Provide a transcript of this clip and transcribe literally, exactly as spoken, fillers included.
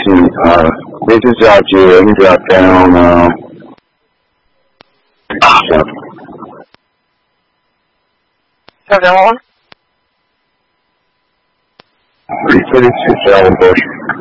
see. Uh, this is out here. Let me drop down. Uh, seven one? three thirty-two, Charlie Bush.